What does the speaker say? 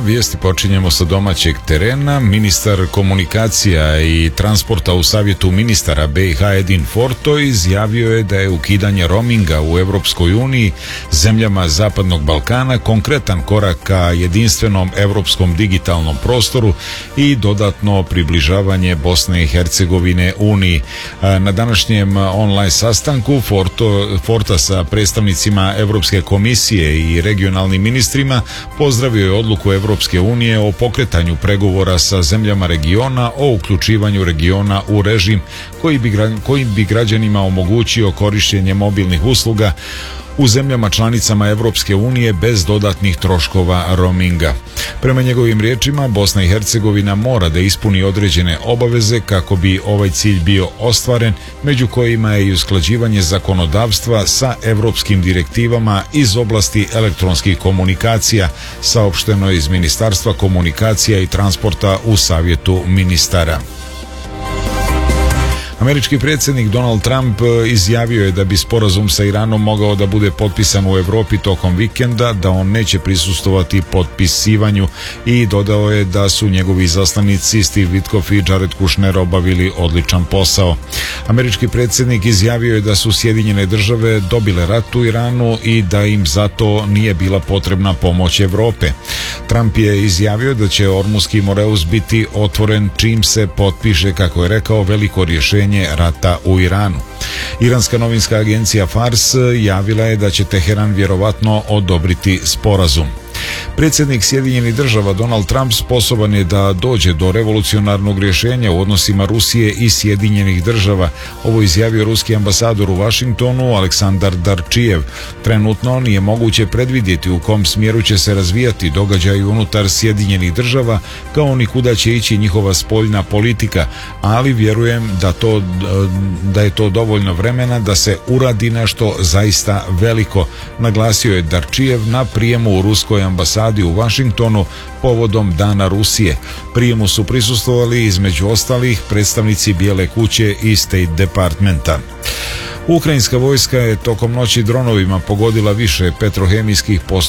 Vijesti počinjemo sa domaćeg terena. Ministar komunikacija i transporta u Savjetu ministara BiH Edin Forto izjavio je da je ukidanje roaminga u Europskoj uniji zemljama Zapadnog Balkana konkretan korak ka jedinstvenom europskom digitalnom prostoru i dodatno približavanje Bosne i Hercegovine Uniji. Na današnjem online sastanku Forta sa predstavnicima Europske komisije i regionalnim ministrima pozdravio je odluku Europske unije o pokretanju pregovora sa zemljama regiona o uključivanju regiona u režim koji bi građanima omogućio korištenje mobilnih usluga u zemljama članicama Europske unije bez dodatnih troškova roaminga. Prema njegovim riječima, Bosna i Hercegovina mora da ispuni određene obaveze kako bi ovaj cilj bio ostvaren, među kojima je i usklađivanje zakonodavstva sa europskim direktivama iz oblasti elektronskih komunikacija, saopšteno je iz Ministarstva komunikacija i transporta u Savjetu ministara. Američki predsjednik Donald Trump izjavio je da bi sporazum sa Iranom mogao da bude potpisan u Europi tokom vikenda, da on neće prisustvovati potpisivanju i dodao je da su njegovi izaslanici Steve Witkoff i Jared Kushner obavili odličan posao. Američki predsjednik izjavio je da su Sjedinjene države dobile rat u Iranu i da im zato nije bila potrebna pomoć Europe. Trump je izjavio da će Ormuski Moreus biti otvoren čim se potpiše, kako je rekao, veliko rješenje rata u Iranu. Iranska novinska agencija Fars javila je da će Teheran vjerovatno odobriti sporazum. Predsjednik Sjedinjenih država Donald Trump sposoban je da dođe do revolucionarnog rješenja u odnosima Rusije i Sjedinjenih država. Ovo izjavio ruski ambasador u Vašingtonu Aleksandar Darčijev. Trenutno nije moguće predvidjeti u kom smjeru će se razvijati događaji unutar Sjedinjenih država, kao ni kuda će ići njihova spoljna politika, ali vjerujem da je to dovoljno vremena da se uradi nešto zaista veliko, naglasio je Darčijev na prijemu u ruskoj ambasadi u Vašingtonu povodom Dana Rusije. Prijemu su prisustvovali između ostalih predstavnici Bijele kuće i State Departmenta. Ukrajinska vojska je tokom noći dronovima pogodila više petrohemijskih postrojenja